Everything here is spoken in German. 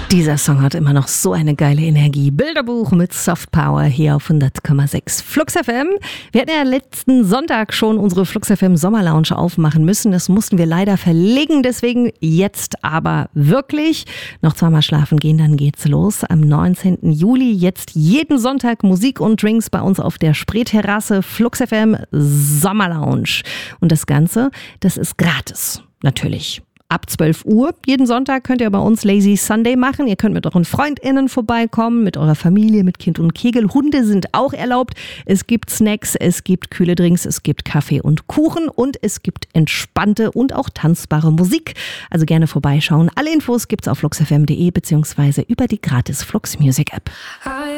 Dieser Song hat immer noch so eine geile Energie. Bilderbuch mit Soft Power hier auf 100,6 Flux FM. Wir hatten ja letzten Sonntag schon unsere Flux FM Sommerlounge aufmachen müssen. Das mussten wir leider verlegen. Deswegen jetzt aber wirklich noch zweimal schlafen gehen, dann geht's los. Am 19. Juli jetzt jeden Sonntag Musik und Drinks bei uns auf der Spreeterrasse Flux FM Sommerlounge. Und das Ganze, das ist gratis. Natürlich. Ab 12 Uhr jeden Sonntag könnt ihr bei uns Lazy Sunday machen. Ihr könnt mit euren FreundInnen vorbeikommen, mit eurer Familie, mit Kind und Kegel. Hunde sind auch erlaubt. Es gibt Snacks, es gibt kühle Drinks, es gibt Kaffee und Kuchen und es gibt entspannte und auch tanzbare Musik. Also gerne vorbeischauen. Alle Infos gibt's auf fluxfm.de bzw. über die gratis Flux Music App.